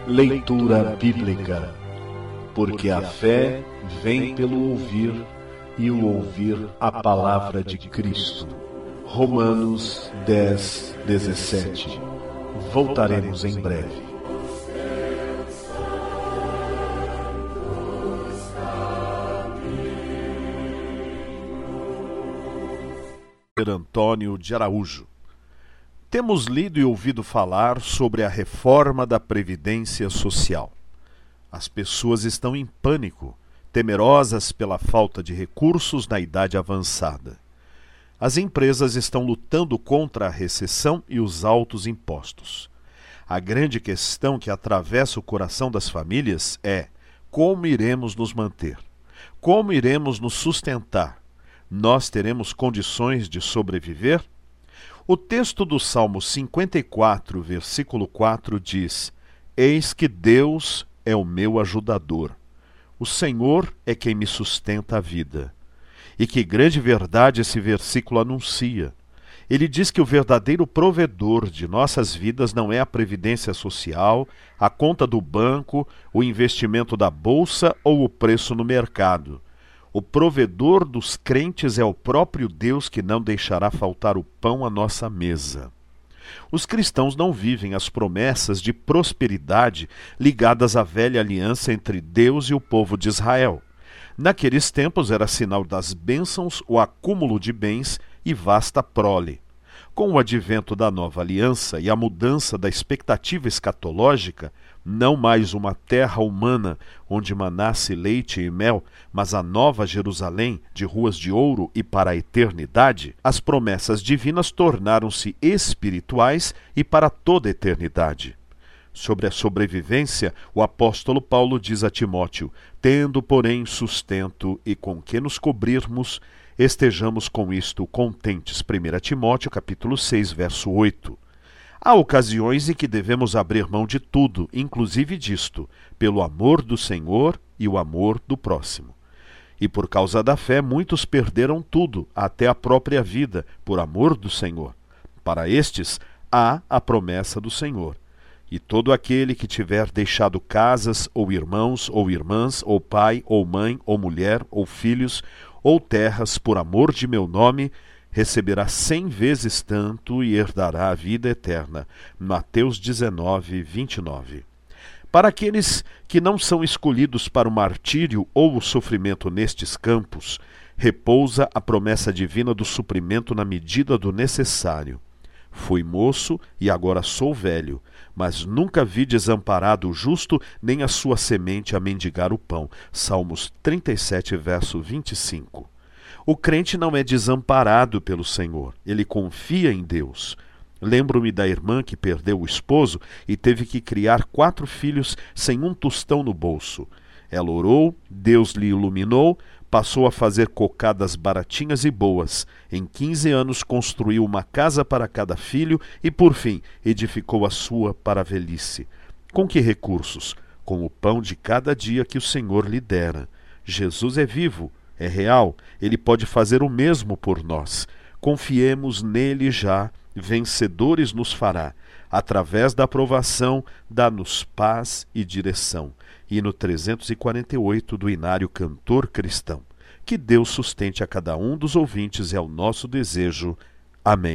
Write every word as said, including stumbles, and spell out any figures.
Leitura Bíblica. Porque a fé vem pelo ouvir, e o ouvir a palavra de Cristo. Romanos dez, dezessete. Voltaremos em breve. Antônio de Araújo. Temos lido e ouvido falar sobre a reforma da Previdência Social. As pessoas estão em pânico, temerosas pela falta de recursos na idade avançada. As empresas estão lutando contra a recessão e os altos impostos. A grande questão que atravessa o coração das famílias é: como iremos nos manter? Como iremos nos sustentar? Nós teremos condições de sobreviver? O texto do Salmo cinquenta e quatro, versículo quatro diz: Eis que Deus é o meu ajudador. O Senhor é quem me sustenta a vida. E que grande verdade esse versículo anuncia. Ele diz que o verdadeiro provedor de nossas vidas não é a previdência social, a conta do banco, o investimento da bolsa ou o preço no mercado. O provedor dos crentes é o próprio Deus, que não deixará faltar o pão à nossa mesa. Os cristãos não vivem as promessas de prosperidade ligadas à velha aliança entre Deus e o povo de Israel. Naqueles tempos era sinal das bênçãos o acúmulo de bens e vasta prole. Com o advento da nova aliança e a mudança da expectativa escatológica, não mais uma terra humana onde manasse leite e mel, mas a nova Jerusalém de ruas de ouro e para a eternidade, as promessas divinas tornaram-se espirituais e para toda a eternidade. Sobre a sobrevivência, o apóstolo Paulo diz a Timóteo: tendo, porém, sustento e com que nos cobrirmos, estejamos com isto contentes. primeira Timóteo, capítulo seis, verso oito. Há ocasiões em que devemos abrir mão de tudo, inclusive disto, pelo amor do Senhor e o amor do próximo. E por causa da fé, muitos perderam tudo, até a própria vida, por amor do Senhor. Para estes, há a promessa do Senhor. E todo aquele que tiver deixado casas, ou irmãos, ou irmãs, ou pai, ou mãe, ou mulher, ou filhos, ou terras, por amor de meu nome, receberá cem vezes tanto e herdará a vida eterna. Mateus dezenove, vinte e nove. Para aqueles que não são escolhidos para o martírio ou o sofrimento nestes campos, repousa a promessa divina do suprimento na medida do necessário. Fui moço e agora sou velho, mas nunca vi desamparado o justo, nem a sua semente a mendigar o pão. Salmos trinta e sete, verso vinte e cinco. O crente não é desamparado pelo Senhor, ele confia em Deus. Lembro-me da irmã que perdeu o esposo e teve que criar quatro filhos sem um tostão no bolso. Ela orou, Deus lhe iluminou, passou a fazer cocadas baratinhas e boas. Em quinze anos construiu uma casa para cada filho e, por fim, edificou a sua para a velhice. Com que recursos? Com o pão de cada dia que o Senhor lhe dera. Jesus é vivo, é real, ele pode fazer o mesmo por nós. Confiemos nele já, vencedores nos fará. Através da aprovação, dá-nos paz e direção. Hino trezentos e quarenta e oito do Inário Cantor Cristão. Que Deus sustente a cada um dos ouvintes é o nosso desejo. Amém.